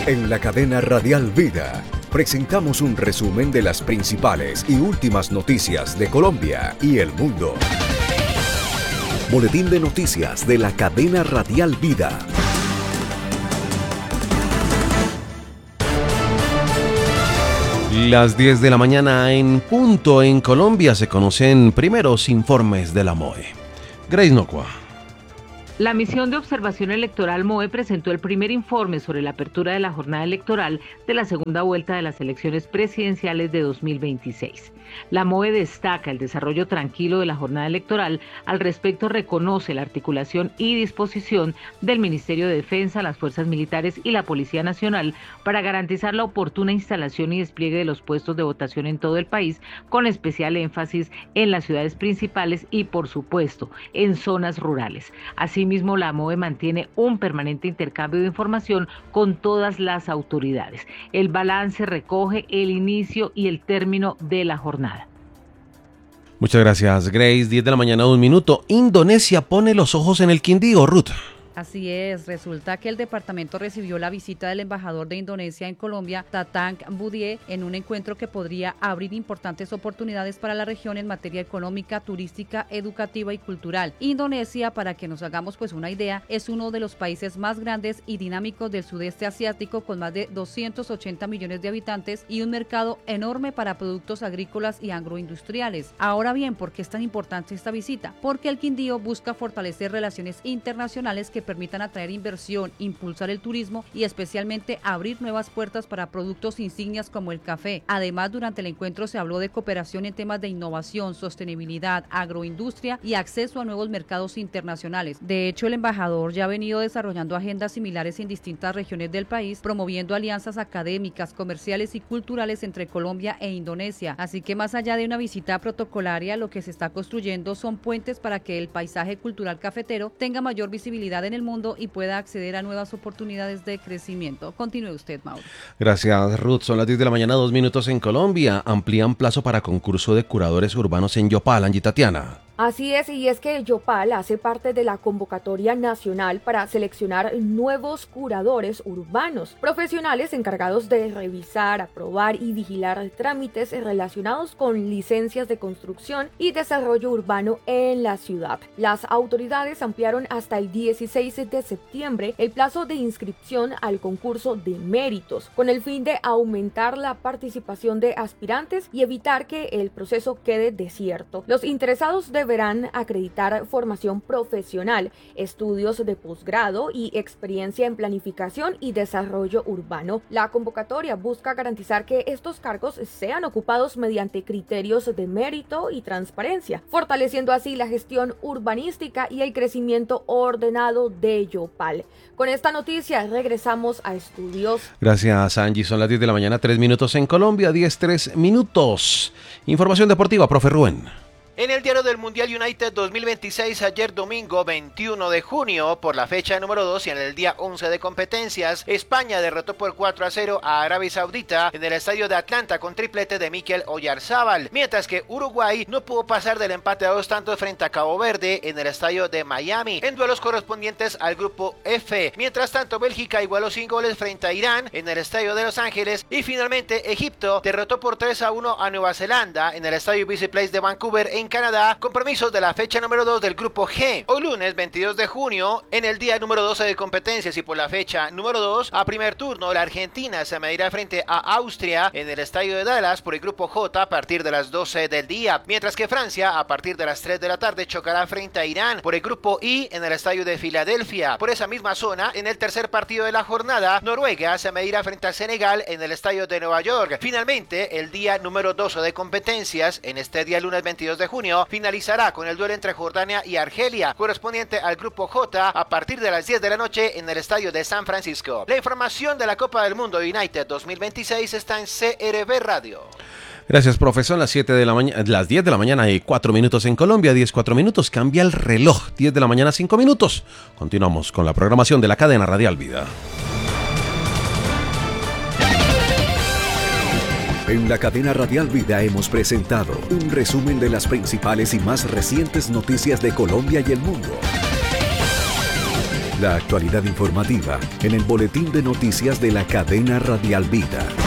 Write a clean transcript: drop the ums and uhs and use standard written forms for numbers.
En la cadena Radial Vida presentamos un resumen de las principales y últimas noticias de Colombia y el mundo. Boletín de noticias de la cadena Radial Vida. Las 10 de la mañana en punto en Colombia se conocen primeros informes de la MOE. Grace Nocua. La misión de observación electoral MOE presentó el primer informe sobre la apertura de la jornada electoral de la segunda vuelta de las elecciones presidenciales de 2026. La MOE destaca el desarrollo tranquilo de la jornada electoral. Al respecto, reconoce la articulación y disposición del Ministerio de Defensa, las Fuerzas Militares y la Policía Nacional para garantizar la oportuna instalación y despliegue de los puestos de votación en todo el país, con especial énfasis en las ciudades principales y, por supuesto, en zonas rurales. Asimismo, la MOE mantiene un permanente intercambio de información con todas las autoridades. El balance recoge el inicio y el término de la jornada. Muchas gracias, Grace. 10 de la mañana, 1 minuto. Indonesia pone los ojos en el Quindío, Ruth. Así es, resulta que el departamento recibió la visita del embajador de Indonesia en Colombia, Tatang Budie, en un encuentro que podría abrir importantes oportunidades para la región en materia económica, turística, educativa y cultural. Indonesia, para que nos hagamos pues una idea, es uno de los países más grandes y dinámicos del sudeste asiático, con más de 280 millones de habitantes y un mercado enorme para productos agrícolas y agroindustriales. Ahora bien, ¿por qué es tan importante esta visita? Porque el Quindío busca fortalecer relaciones internacionales que permitan atraer inversión, impulsar el turismo y especialmente abrir nuevas puertas para productos insignias como el café. Además, durante el encuentro se habló de cooperación en temas de innovación, sostenibilidad, agroindustria y acceso a nuevos mercados internacionales. De hecho, el embajador ya ha venido desarrollando agendas similares en distintas regiones del país, promoviendo alianzas académicas, comerciales y culturales entre Colombia e Indonesia. Así que más allá de una visita protocolaria, lo que se está construyendo son puentes para que el paisaje cultural cafetero tenga mayor visibilidad en el mundo y pueda acceder a nuevas oportunidades de crecimiento. Continúe usted, Mauro. Gracias, Ruth. Son las 10 de la mañana, 2 minutos en Colombia. Amplían plazo para concurso de curadores urbanos en Yopal, Angie Tatiana. Así es, y es que Yopal hace parte de la convocatoria nacional para seleccionar nuevos curadores urbanos, profesionales encargados de revisar, aprobar y vigilar trámites relacionados con licencias de construcción y desarrollo urbano en la ciudad. Las autoridades ampliaron hasta el 16 de septiembre el plazo de inscripción al concurso de méritos, con el fin de aumentar la participación de aspirantes y evitar que el proceso quede desierto. Los interesados deberán acreditar formación profesional, estudios de posgrado y experiencia en planificación y desarrollo urbano. La convocatoria busca garantizar que estos cargos sean ocupados mediante criterios de mérito y transparencia, fortaleciendo así la gestión urbanística y el crecimiento ordenado de Yopal. Con esta noticia regresamos a estudios. Gracias, Angie. Son las 10 de la mañana, 3 minutos en Colombia, 3 minutos. Información deportiva, profe Rubén. En el diario del Mundial United 2026, ayer domingo 21 de junio, por la fecha número 2 y en el día 11 de competencias, España derrotó por 4-0 a Arabia Saudita en el estadio de Atlanta con triplete de Mikel Oyarzábal, mientras que Uruguay no pudo pasar del empate a 2 tantos frente a Cabo Verde en el estadio de Miami, en duelos correspondientes al grupo F. Mientras tanto, Bélgica igualó sin goles frente a Irán en el estadio de Los Ángeles y finalmente Egipto derrotó por 3-1 a Nueva Zelanda en el estadio BC Place de Vancouver en Canadá, compromisos de la fecha número 2 del grupo G. Hoy lunes 22 de junio, en el día número 12 de competencias y por la fecha número 2, a primer turno, la Argentina se medirá frente a Austria en el estadio de Dallas por el grupo J a partir de las 12 del día, mientras que Francia a partir de las 3 de la tarde chocará frente a Irán por el grupo I en el estadio de Filadelfia. Por esa misma zona, en el tercer partido de la jornada, Noruega se medirá frente a Senegal en el estadio de Nueva York. Finalmente, el día número 12 de competencias, en este día lunes 22 de junio, finalizará con el duelo entre Jordania y Argelia, correspondiente al grupo J, a partir de las 10 de la noche en el estadio de San Francisco. La información de la Copa del Mundo United 2026 está en CRB Radio. Gracias, profesor. Las 10 de la mañana y 4 minutos en Colombia, 4 minutos, cambia el reloj, 10 de la mañana, 5 minutos. Continuamos con la programación de la cadena Radial Vida. En la cadena Radial Vida hemos presentado un resumen de las principales y más recientes noticias de Colombia y el mundo. La actualidad informativa en el boletín de noticias de la cadena Radial Vida.